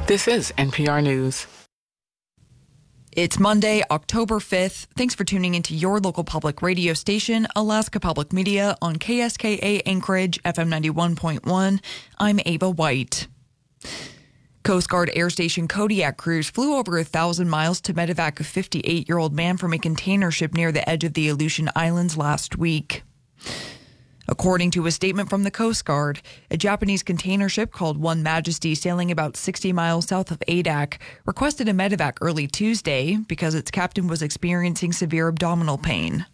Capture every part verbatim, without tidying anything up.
This is N P R News. It's Monday, October fifth. Thanks for tuning into your local public radio station, Alaska Public Media, on K S K A Anchorage, F M ninety-one point one. I'm Ava White. Coast Guard Air Station Kodiak crews flew over a thousand miles to medevac a fifty-eight-year-old man from a container ship near the edge of the Aleutian Islands last week. According to a statement from the Coast Guard, a Japanese container ship called One Majesty, sailing about sixty miles south of Adak, requested a medevac early Tuesday because its captain was experiencing severe abdominal pain.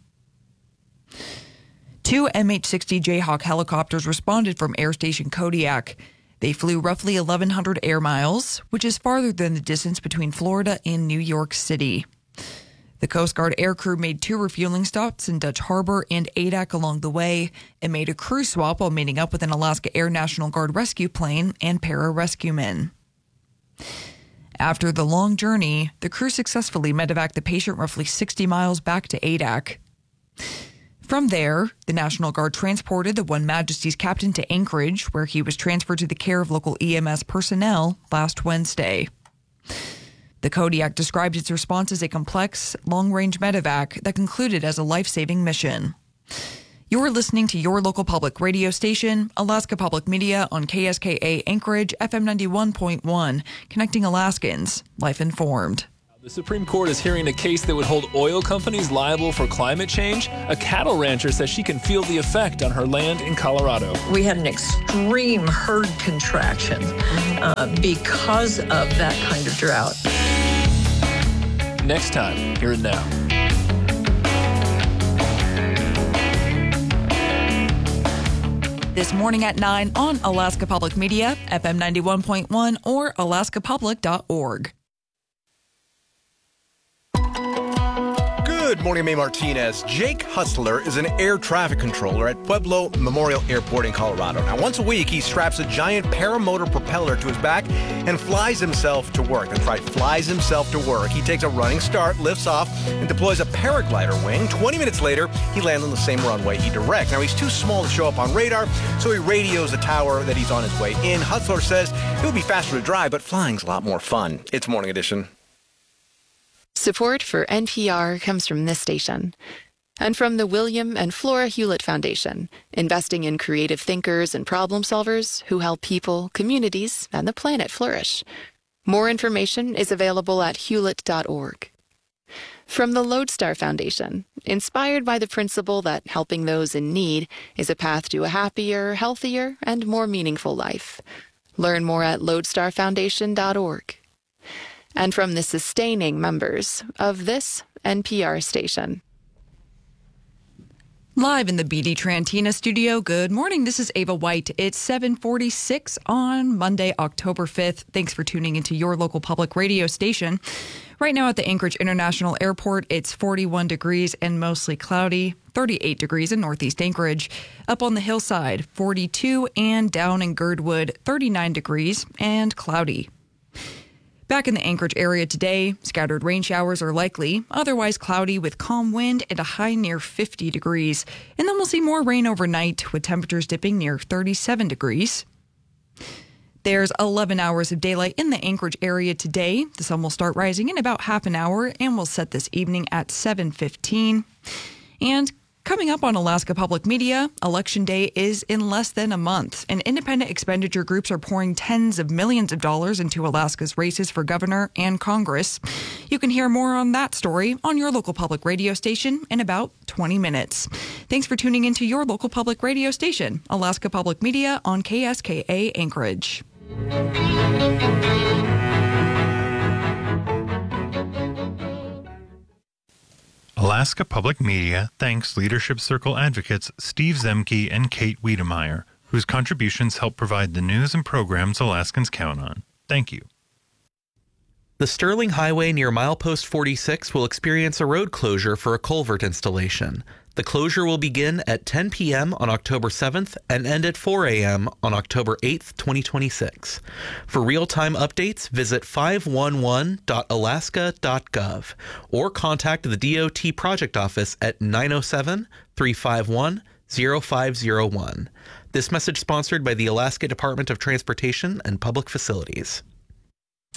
Two M H sixty Jayhawk helicopters responded from Air Station Kodiak. They flew roughly eleven hundred air miles, which is farther than the distance between Florida and New York City. The Coast Guard aircrew made two refueling stops in Dutch Harbor and Adak along the way and made a crew swap while meeting up with an Alaska Air National Guard rescue plane and para-rescuemen. After the long journey, the crew successfully medevaced the patient roughly sixty miles back to Adak. From there, the National Guard transported the One Majesty's captain to Anchorage, where he was transferred to the care of local E M S personnel last Wednesday. The Kodiak described its response as a complex, long-range medevac that concluded as a life-saving mission. You're listening to your local public radio station, Alaska Public Media, on K S K A Anchorage, F M ninety-one point one, connecting Alaskans, life-informed. The Supreme Court is hearing a case that would hold oil companies liable for climate change. A cattle rancher says she can feel the effect on her land in Colorado. We had an extreme herd contraction uh, because of that kind of drought. Next time, here and now. This morning at nine on Alaska Public Media, F M ninety-one point one, or alaska public dot org. Good morning, May Martinez. Jake Hustler is an air traffic controller at Pueblo Memorial Airport in Colorado. Now, once a week, he straps a giant paramotor propeller to his back and flies himself to work. That's right, flies himself to work. He takes a running start, lifts off, and deploys a paraglider wing. twenty minutes later, he lands on the same runway he directs. Now, he's too small to show up on radar, so he radios the tower that he's on his way in. Hustler says it would be faster to drive, but flying's a lot more fun. It's Morning Edition. Support for N P R comes from this station and from the William and Flora Hewlett Foundation, investing in creative thinkers and problem solvers who help people, communities, and the planet flourish. More information is available at hewlett dot org. From the Lodestar Foundation, inspired by the principle that helping those in need is a path to a happier, healthier, and more meaningful life. Learn more at lodestar foundation dot org. And from the sustaining members of this N P R station. Live in the B D Trantina studio, good morning. This is Ava White. It's seven forty-six on Monday, October fifth. Thanks for tuning into your local public radio station. Right now at the Anchorage International Airport, it's forty-one degrees and mostly cloudy, thirty-eight degrees in northeast Anchorage. Up on the hillside, forty-two, and down in Girdwood, thirty-nine degrees and cloudy. Back in the Anchorage area today, scattered rain showers are likely, otherwise cloudy with calm wind and a high near fifty degrees. And then we'll see more rain overnight with temperatures dipping near thirty-seven degrees. There's eleven hours of daylight in the Anchorage area today. The sun will start rising in about half an hour and will set this evening at seven fifteen. And coming up on Alaska Public Media, Election Day is in less than a month, and independent expenditure groups are pouring tens of millions of dollars into Alaska's races for governor and Congress. You can hear more on that story on your local public radio station in about twenty minutes. Thanks for tuning into your local public radio station, Alaska Public Media on K S K A Anchorage. Alaska Public Media thanks Leadership Circle advocates Steve Zemke and Kate Wiedemeyer, whose contributions help provide the news and programs Alaskans count on. Thank you. The Sterling Highway near milepost forty-six will experience a road closure for a culvert installation. The closure will begin at ten p.m. on October seventh and end at four a.m. on October eighth, twenty twenty-six. For real-time updates, visit five one one dot alaska dot gov or contact the D O T project office at nine oh seven, three five one, oh five oh one. This message sponsored by the Alaska Department of Transportation and Public Facilities.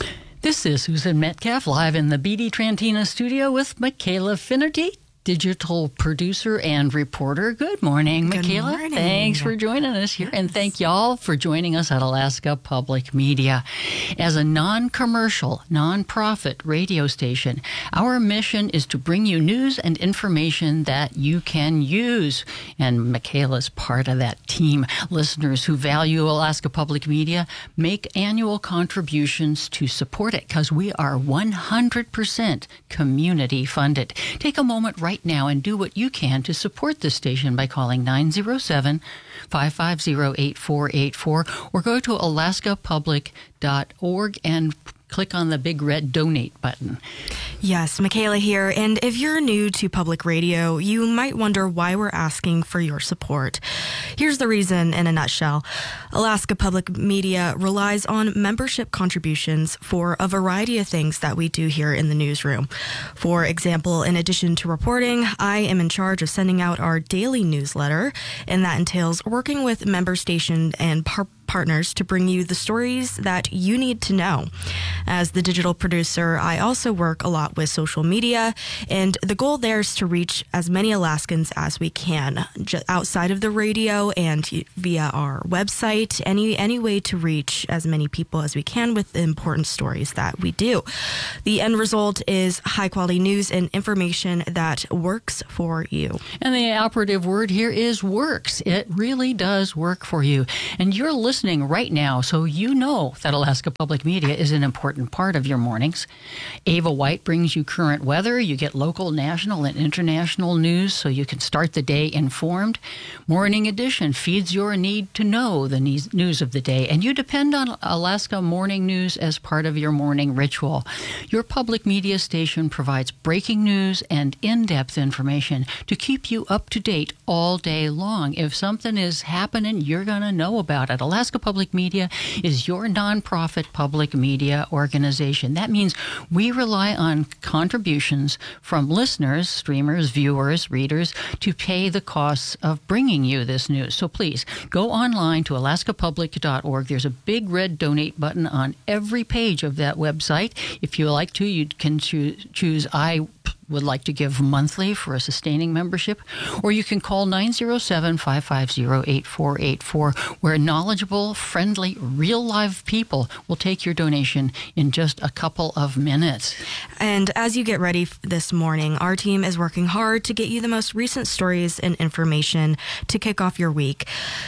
This is Susan Metcalf live in the B D Trantina studio with Michaela Finnerty, digital producer and reporter. Good morning, Good Michaela. morning. Thanks for joining us here. Yes. And thank y'all for joining us at Alaska Public Media. As a non-commercial, non-profit radio station, our mission is to bring you news and information that you can use. And Michaela's part of that team. Listeners who value Alaska Public Media make annual contributions to support it because we are one hundred percent community funded. Take a moment right now and do what you can to support this station by calling nine zero seven, five five zero, eight four eight four or go to alaska public dot org and click on the big red donate button. Yes, Michaela here. And if you're new to public radio, you might wonder why we're asking for your support. Here's the reason in a nutshell. Alaska Public Media relies on membership contributions for a variety of things that we do here in the newsroom. For example, in addition to reporting, I am in charge of sending out our daily newsletter, and that entails working with member station and par- partners to bring you the stories that you need to know. As the digital producer, I also work a lot with social media, and the goal there is to reach as many Alaskans as we can, outside of the radio and via our website, any any way to reach as many people as we can with the important stories that we do. The end result is high-quality news and information that works for you. And the operative word here is works. It really does work for you. And you're listening right now, so you know that Alaska Public Media is an important part of your mornings. Ava White brings you current weather. You get local, national, and international news so you can start the day informed. Morning Edition feeds your need to know the news of the day, and you depend on Alaska Morning News as part of your morning ritual. Your public media station provides breaking news and in-depth information to keep you up to date all day long. If something is happening, you're going to know about it. Alaska Public Media is your nonprofit public media organization. That means we rely on contributions from listeners, streamers, viewers, readers to pay the costs of bringing you this news. So please go online to alaska public dot org. There's a big red donate button on every page of that website. If you like to, you can choose, choose I would like to give monthly for a sustaining membership, or you can call nine zero seven, five five zero, eight four eight four, where knowledgeable, friendly, real live people will take your donation in just a couple of minutes. And as you get ready this morning, our team is working hard to get you the most recent stories and information to kick off your week.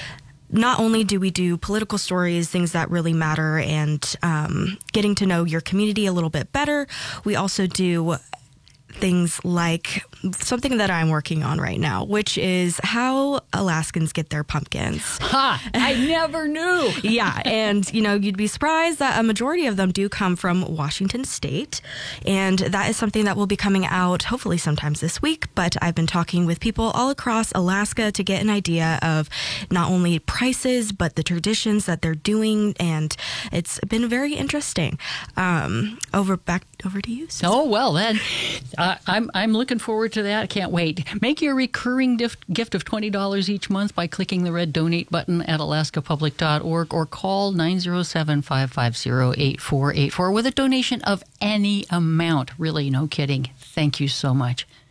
Not only do we do political stories, things that really matter, and um, getting to know your community a little bit better, we also do things like something that I'm working on right now, which is how Alaskans get their pumpkins. Ha! I never knew. Yeah, and you know, you'd be surprised that a majority of them do come from Washington State, and that is something that will be coming out hopefully sometimes this week, but I've been talking with people all across Alaska to get an idea of not only prices, but the traditions that they're doing, and it's been very interesting. Um, over back over to you, Susan. Oh, well, then uh, I'm I'm looking forward to that. Can't wait. Make your recurring gift, gift of twenty dollars each month by clicking the red donate button at alaska public dot org or call nine zero seven, five five zero, eight four eight four with a donation of any amount. Really, no kidding. Thank you so much.